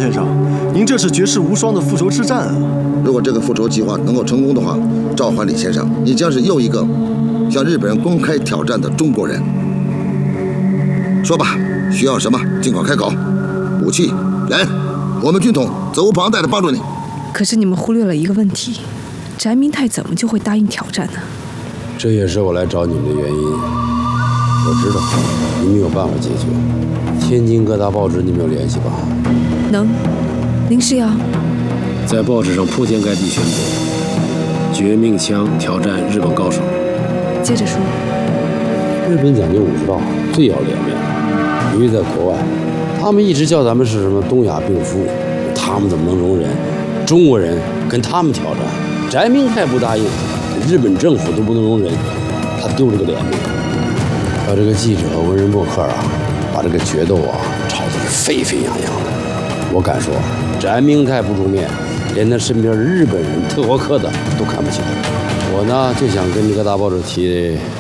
先生，您这是绝世无双的复仇之战啊！ 如果这个复仇计划能够成功的话，召唤李先生，你将是又一个向日本人公开挑战的中国人。说吧，需要什么尽管开口，武器、人，我们军统责无旁贷的帮助你。 可是你们忽略了一个问题，翟明泰怎么就会答应挑战呢？ 这也是我来找你们的原因。我知道你们有办法解决。天津各大报纸你们有联系吧？ 能。林世尧在报纸上铺天盖地宣布，绝命枪挑战日本高手。 接着说， 日本讲究武士道，最要脸面。由于在国外，他们一直叫咱们是什么东亚病夫，他们怎么能容忍中国人跟他们挑战？翟明泰不答应，日本政府都不能容忍，他丢了个脸面。把这个记者和文人墨客把这个决斗吵得是沸沸扬扬的。我敢说，翟明泰不出面，连他身边日本人特沃克的都看不起他。我呢就想跟这个大报纸提